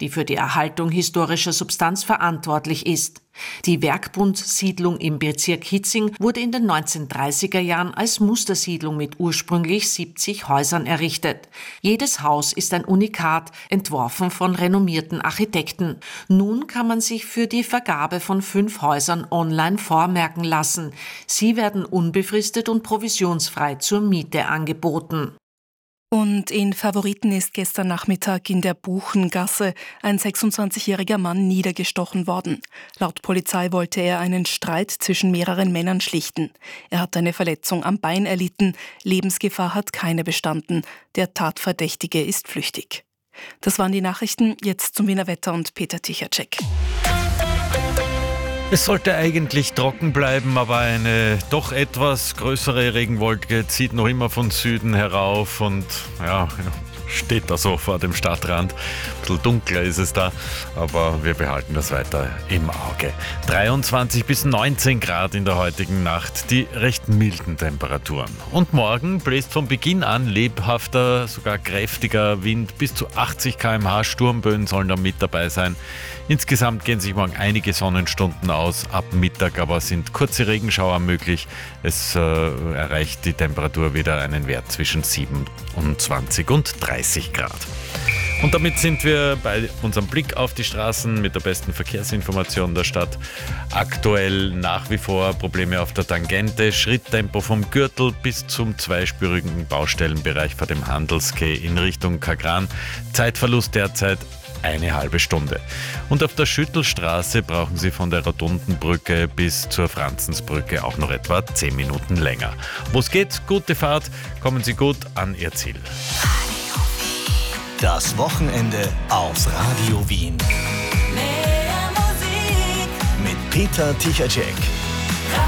die für die Erhaltung historischer Substanz verantwortlich ist. Die Werkbund-Siedlung im Bezirk Hitzing wurde in den 1930er Jahren als Mustersiedlung mit ursprünglich 70 Häusern errichtet. Jedes Haus ist ein Unikat, entworfen von renommierten Architekten. Nun kann man sich für die Vergabe von 5 Häusern online vormerken lassen. Sie werden unbefristet und provisionsfrei zur Miete angeboten. Und in Favoriten ist gestern Nachmittag in der Buchengasse ein 26-jähriger Mann niedergestochen worden. Laut Polizei wollte er einen Streit zwischen mehreren Männern schlichten. Er hat eine Verletzung am Bein erlitten. Lebensgefahr hat keine bestanden. Der Tatverdächtige ist flüchtig. Das waren die Nachrichten. Jetzt zum Wiener Wetter und Peter Tichacek. Es sollte eigentlich trocken bleiben, aber eine doch etwas größere Regenwolke zieht noch immer von Süden herauf und steht da so vor dem Stadtrand. Ein bisschen dunkler ist es da, aber wir behalten das weiter im Auge. 23 bis 19 Grad in der heutigen Nacht, die recht milden Temperaturen. Und morgen bläst von Beginn an lebhafter, sogar kräftiger Wind, bis zu 80 km/h. Sturmböen sollen da mit dabei sein. Insgesamt gehen sich morgen einige Sonnenstunden aus, ab Mittag aber sind kurze Regenschauer möglich. Es erreicht die Temperatur wieder einen Wert zwischen 27 und 30 Grad. Und damit sind wir bei unserem Blick auf die Straßen mit der besten Verkehrsinformation der Stadt. Aktuell nach wie vor Probleme auf der Tangente, Schritttempo vom Gürtel bis zum zweispurigen Baustellenbereich vor dem Handelsquai in Richtung Kagran. Zeitverlust derzeit eine halbe Stunde. Und auf der Schüttelstraße brauchen Sie von der Rotundenbrücke bis zur Franzensbrücke auch noch etwa 10 Minuten länger. Wo es geht, gute Fahrt, kommen Sie gut an Ihr Ziel. Das Wochenende auf Radio Wien. Mehr Musik mit Peter Tichacek.